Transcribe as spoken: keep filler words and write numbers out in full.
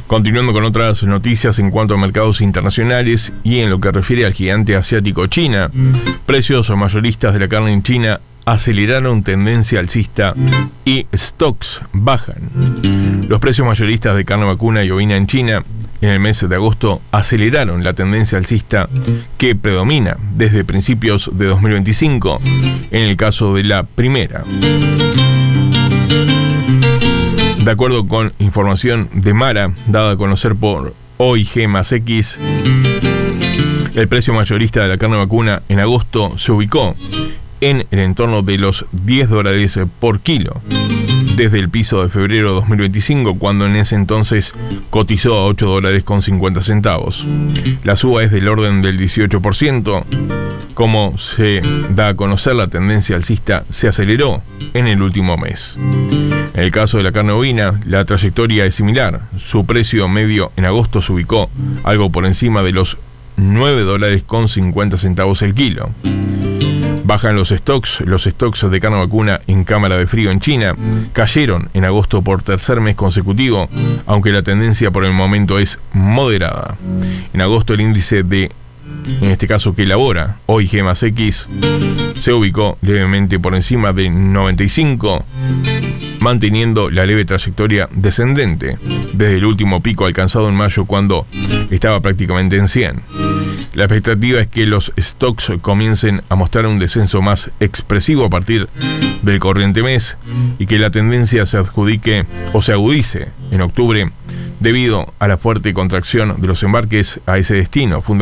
Continuando con otras noticias en cuanto a mercados internacionales y en lo que refiere al gigante asiático China, precios mayoristas de la carne en China aceleraron tendencia alcista y stocks bajan. Los precios mayoristas de carne vacuna y ovina en China en el mes de agosto aceleraron la tendencia alcista que predomina desde principios de dos mil veinticinco en el caso de la primera. De acuerdo con información de Mara dada a conocer por O I G más X, el precio mayorista de la carne vacuna en agosto se ubicó en el entorno de los diez dólares por kilo, desde el piso de febrero de dos mil veinticinco, cuando en ese entonces cotizó a ocho dólares con cincuenta centavos. La suba es del orden del dieciocho por ciento. Como se da a conocer, la tendencia alcista se aceleró en el último mes. En el caso de la carne ovina, la trayectoria es similar. Su precio medio en agosto se ubicó algo por encima de los nueve dólares con cincuenta centavos el kilo. Bajan los stocks. Los stocks de carne vacuna en cámara de frío en China cayeron en agosto por tercer mes consecutivo, aunque la tendencia por el momento es moderada. En agosto el índice de, en este caso que elabora O I G más X, se ubicó levemente por encima de noventa y cinco, manteniendo la leve trayectoria descendente desde el último pico alcanzado en mayo, cuando estaba prácticamente en cien. La expectativa es que los stocks comiencen a mostrar un descenso más expresivo a partir del corriente mes y que la tendencia se adjudique o se agudice en octubre debido a la fuerte contracción de los embarques a ese destino, fundamentalmente